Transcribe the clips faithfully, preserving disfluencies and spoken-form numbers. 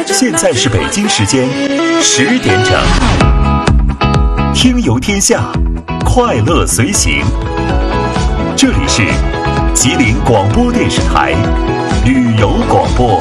现在是北京时间十点整，听游天下，快乐随行。这里是吉林广播电视台旅游广播。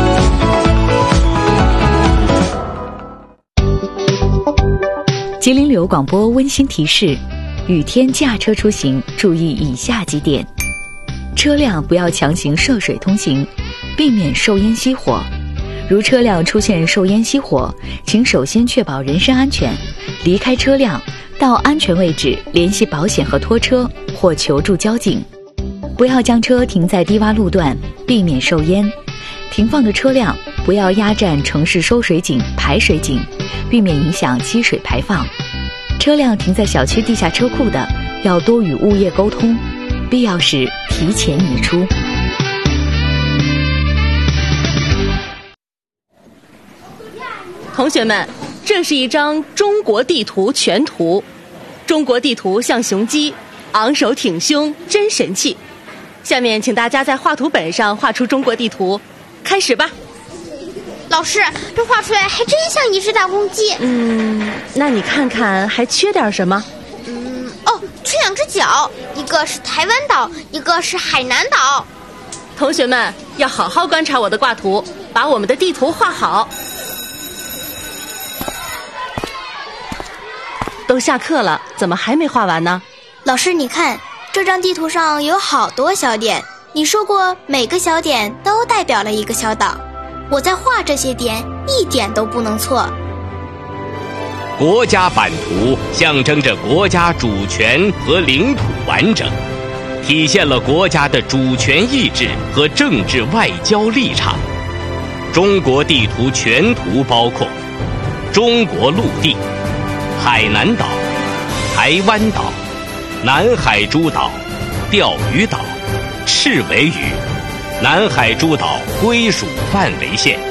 吉林旅游广播温馨提示：雨天驾车出行注意以下几点：车辆不要强行涉水通行，避免受烟熄火。如车辆出现受烟熄火，请首先确保人身安全，离开车辆，到安全位置联系保险和拖车或求助交警。不要将车停在低洼路段，避免受烟。停放的车辆不要压占城市收水井、排水井，避免影响积水排放。车辆停在小区地下车库的，要多与物业沟通，必要时提前移出。 同学们，这是一张中国地图全图。中国地图像雄鸡，昂首挺胸，真神气。下面请大家在画图本上画出中国地图，开始吧。 老师，这画出来还真像一只大公鸡。 嗯，那你看看还缺点什么？ 嗯，哦，缺两只脚，一个是台湾岛，一个是海南岛。 同学们要好好观察我的挂图，把我们的地图画好。都下课了，怎么还没画完呢？ 老师，你看这张地图上有好多小点，你说过每个小点都代表了一个小岛，我在画这些点一点都不能错。 国家版图象征着国家主权和领土完整，体现了国家的主权意志和政治外交立场。中国地图全图包括中国陆地、海南岛、台湾岛、南海诸岛、钓鱼岛、赤尾屿、南海诸岛归属范围线、